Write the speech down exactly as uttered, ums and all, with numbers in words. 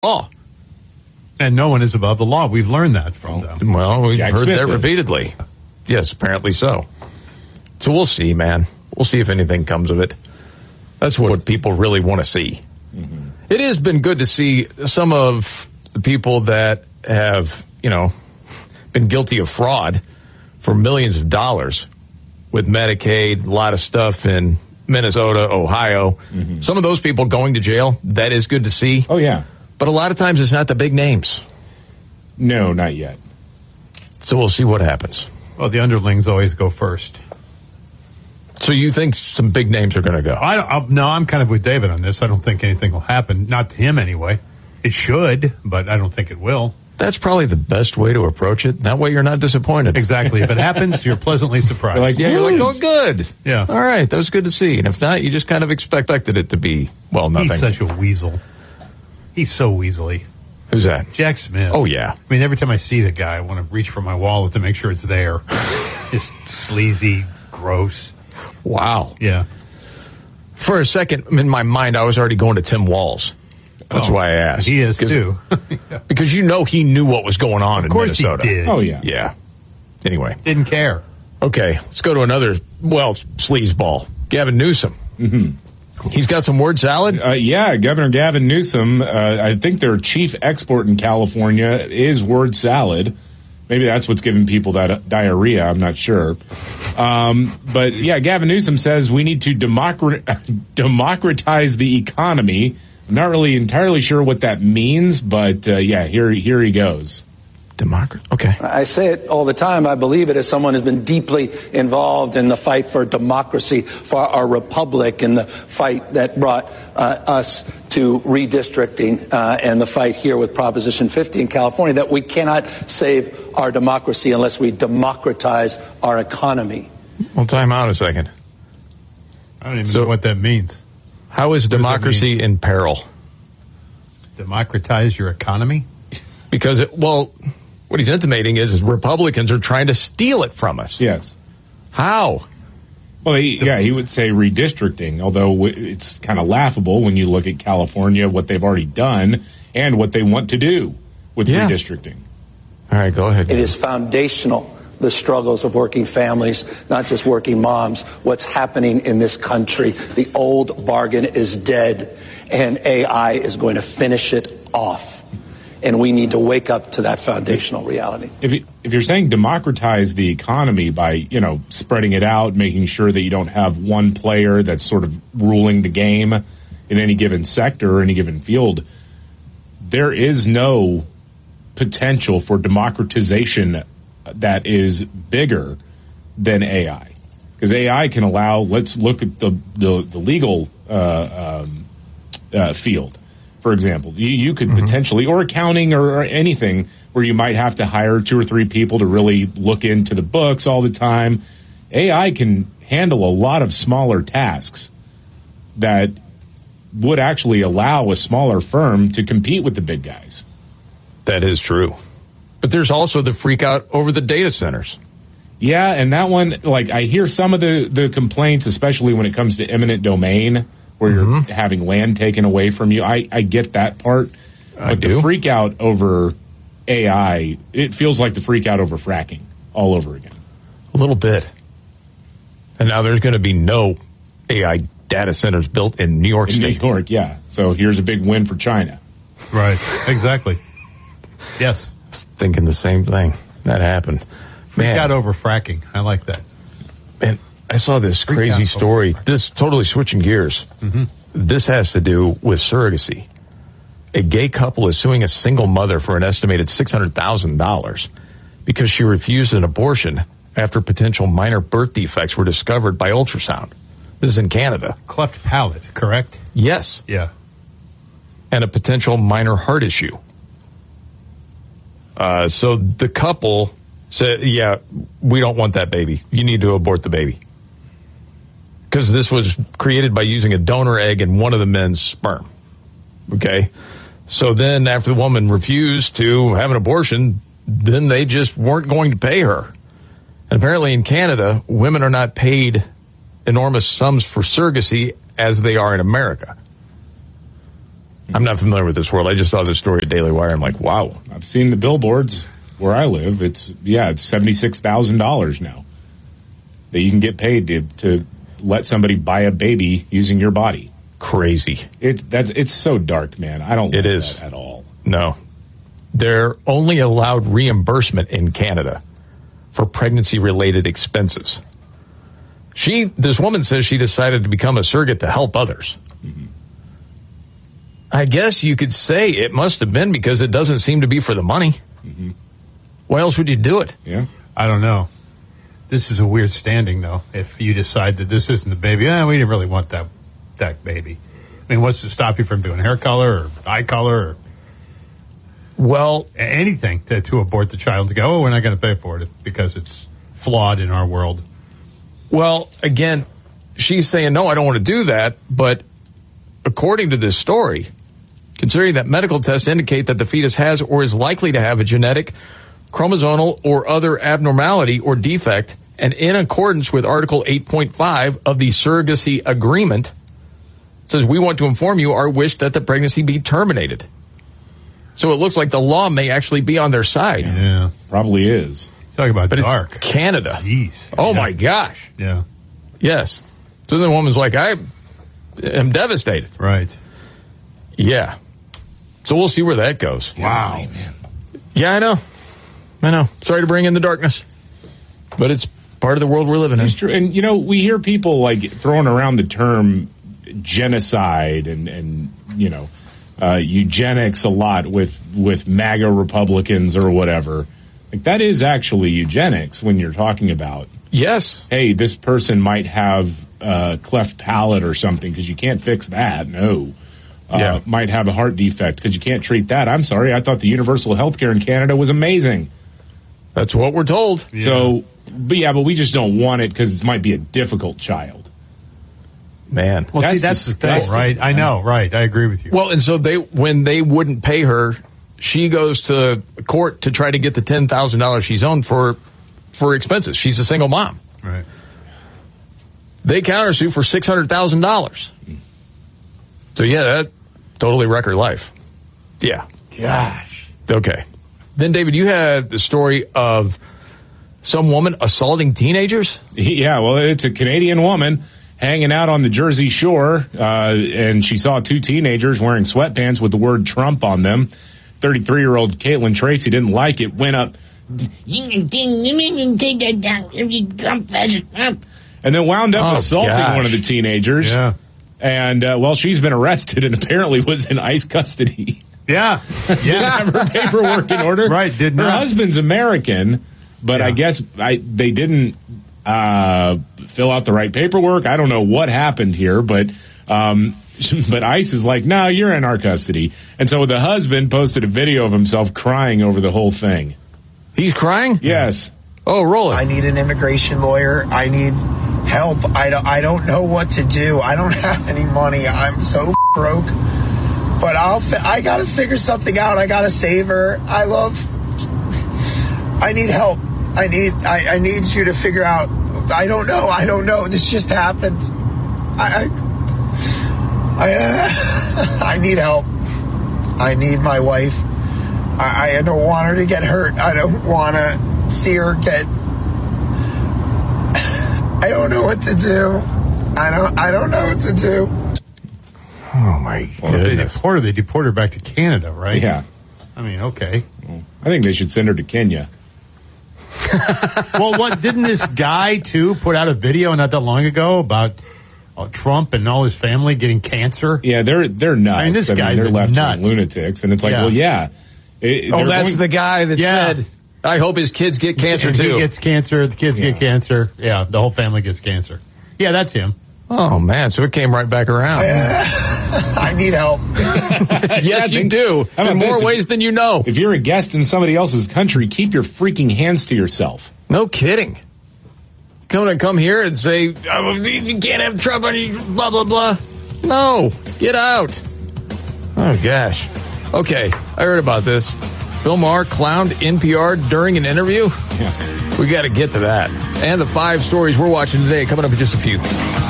law. And no one is above the law. We've learned that from them. Well, we've Jack heard Smith that is. repeatedly. Yes, apparently so. So we'll see, man. We'll see if anything comes of it. That's what people really want to see. Mm-hmm. It has been good to see some of the people that have, you know, been guilty of fraud for millions of dollars with Medicaid, a lot of stuff in Minnesota, Ohio. Mm-hmm. Some of those people going to jail, that is good to see. Oh, yeah. But a lot of times it's not the big names. No, not yet. So we'll see what happens. Well, the underlings always go first. So you think some big names are going to go? I don't, I'll, no, I'm kind of with David on this. I don't think anything will happen. Not to him anyway. It should, but I don't think it will. That's probably the best way to approach it. That way you're not disappointed. Exactly. If it happens, you're pleasantly surprised. You're like, Yeah, you're like, oh, good. Yeah. All right, that was good to see. And if not, you just kind of expected it to be, well, nothing. He's such a weasel. He's so weaselly. Who's that? Jack Smith. Oh, yeah. I mean, every time I see the guy, I want to reach for my wallet to make sure it's there. Just sleazy, gross. Wow. Yeah. For a second, in my mind, I was already going to Tim Walz. That's Oh, why I asked. He is, too. Yeah. Because you know he knew what was going on in Of Minnesota. course he did. Oh, yeah. Yeah. Anyway. Didn't care. Okay, let's go to another, well, sleazeball. Gavin Newsom. Mm-hmm. He's got some word salad? Uh, yeah, Governor Gavin Newsom, uh, I think their chief export in California is word salad. Maybe that's what's giving people that diarrhea. I'm not sure. Um, but, yeah, Gavin Newsom says we need to democrat- democratize the economy. I'm not really entirely sure what that means, but, uh, yeah, here, here he goes. Democrat. Okay. I say it all the time. I believe it as someone who's been deeply involved in the fight for democracy, for our republic, and the fight that brought uh, us to redistricting uh, and the fight here with Proposition fifty in California, that we cannot save our democracy unless we democratize our economy. Well, time out a second. I don't even So- know what that means. How is does that democracy mean? in peril? Democratize your economy? Because, it, well, what he's intimating is, is Republicans are trying to steal it from us. Yes. How? Well, he, yeah, he would say redistricting, although w- it's kind of laughable when you look at California, what they've already done, and what they want to do with Yeah. redistricting. All right, go ahead. It is foundational, the struggles of working families, not just working moms, what's happening in this country. The old bargain is dead, and A I is going to finish it off. And we need to wake up to that foundational reality. If, you, if you're saying democratize the economy by, you know, spreading it out, making sure that you don't have one player that's sort of ruling the game in any given sector or any given field, there is no potential for democratization that is bigger than A I. Because A I can allow, let's look at the, the, the legal uh, um, uh, field. For example, you, you could mm-hmm. potentially, or accounting or, or anything, where you might have to hire two or three people to really look into the books all the time. A I can handle a lot of smaller tasks that would actually allow a smaller firm to compete with the big guys. That is true. But there's also the freak out over the data centers. Yeah, and that one, like, I hear some of the, the complaints, especially when it comes to eminent domain, where Mm-hmm. you're having land taken away from you. I, I get that part. I But do. the freak out over A I, it feels like the freak out over fracking all over again. A little bit. And now there's going to be no A I data centers built in New York In State. New York, yeah. So here's a big win for China. Right. Exactly. Yes. Thinking the same thing. That happened. Man, Got over fracking. I like that. man, I saw this Freak crazy out. story. This totally switching gears. Mm-hmm. This has to do with surrogacy. A gay couple is suing a single mother for an estimated six hundred thousand dollars because she refused an abortion after potential minor birth defects were discovered by ultrasound. This is in Canada. Cleft palate, correct? Yes. Yeah. And a potential minor heart issue. Uh, so the couple said, yeah, we don't want that baby. You need to abort the baby. Because this was created by using a donor egg in one of the men's sperm. Okay? So then after the woman refused to have an abortion, then they just weren't going to pay her. And apparently in Canada, women are not paid enormous sums for surrogacy as they are in America. I'm not familiar with this world. I just saw this story at Daily Wire. I'm like, wow. I've seen the billboards where I live. It's, yeah, it's seventy-six thousand dollars now that you can get paid to, to let somebody buy a baby using your body. Crazy. It's, that's, it's so dark, man. I don't it like is. that at all. No. They're only allowed reimbursement in Canada for pregnancy-related expenses. She, this woman says she decided to become a surrogate to help others. Mm-hmm. I guess you could say it must have been because it doesn't seem to be for the money. Mm-hmm. Why else would you do it? Yeah. I don't know. This is a weird standing, though. If you decide that this isn't the baby, eh, we didn't really want that that baby. I mean, what's to stop you from doing hair color or eye color or well anything to, to abort the child to go, oh, we're not going to pay for it because it's flawed in our world? Well, again, she's saying, no, I don't want to do that. But according to this story, considering that medical tests indicate that the fetus has or is likely to have a genetic, chromosomal, or other abnormality or defect, and in accordance with Article eight point five of the Surrogacy Agreement, it says, we want to inform you our wish that the pregnancy be terminated. So it looks like the law may actually be on their side. Yeah. Probably is. Talk about but dark. It's Canada. Jeez. Oh, yeah. my gosh. Yeah. Yes. So the woman's like, I am devastated. Right. Yeah. So we'll see where that goes. Wow. Man. Yeah, I know. I know. Sorry to bring in the darkness. But it's part of the world we're living in. It's true. And, you know, we hear people, like, throwing around the term genocide and, and you know, uh, eugenics a lot with, with MAGA Republicans or whatever. Like, that is actually eugenics when you're talking about, yes, hey, this person might have uh, cleft palate or something because you can't fix that. No. Uh, yeah. Might have a heart defect because you can't treat that. I'm sorry. I thought the universal health care in Canada was amazing. That's what we're told. Yeah. So, but yeah, but we just don't want it because it might be a difficult child. Man. Well, that's see, that's the thing, disgusting. right? I know, right. I agree with you. Well, and so they, when they wouldn't pay her, she goes to court to try to get the ten thousand dollars she's owed for, for expenses. She's a single mom. Right. They countersue for six hundred thousand dollars. So yeah, that totally wrecked her life. Yeah. Gosh. Okay. Then, David, you had the story of some woman assaulting teenagers? Yeah, well, it's a Canadian woman hanging out on the Jersey Shore, uh, and she saw two teenagers wearing sweatpants with the word Trump on them. thirty-three-year-old Caitlin Tracy didn't like it, went up, and then wound up Oh, assaulting gosh. one of the teenagers. Yeah. And, uh, well, she's been arrested and apparently was in ICE custody. Yeah. Yeah. Have her paperwork in order. Right, did Her not. husband's American, but Yeah. I guess I, they didn't uh, fill out the right paperwork. I don't know what happened here, but um, but ICE is like, no, you're in our custody. And so the husband posted a video of himself crying over the whole thing. He's crying? Yes. Oh, roll it. I need an immigration lawyer. I need help. I don't, I don't know what to do. I don't have any money. I'm so broke. But I'll, fi- I gotta figure something out. I gotta save her. I love, I need help. I need, I, I need you to figure out. I don't know. I don't know. This just happened. I, I, I, uh, I need help. I need my wife. I, I don't want her to get hurt. I don't want to see her get, I don't know what to do. I don't, I don't know what to do. Oh, my Well, if they goodness. deport her, they deport her back to Canada, right? Yeah. I mean, okay. I think they should send her to Kenya. Well, what didn't this guy too put out a video not that long ago about uh, Trump and all his family getting cancer? Yeah, they're they're nuts. I mean, this guy's they're a left nut. lunatics, and it's like, Yeah. well, yeah. It- Oh, they're that's going- the guy that Yeah. said, I hope his kids get cancer, And too. He gets cancer. The kids Yeah. get cancer. Yeah, the whole family gets cancer. Yeah, that's him. Oh, man. So it came right back around. I need help. Yes, you think- do. How about In more this? ways than you know. If you're a guest in somebody else's country, keep your freaking hands to yourself. No kidding. Come to come here and say, oh, you can't have Trump on you, blah, blah, blah. No, get out. Oh, gosh. Okay, I heard about this. Bill Maher clowned N P R during an interview. Yeah. We got to get to that. And the five stories we're watching today coming up in just a few.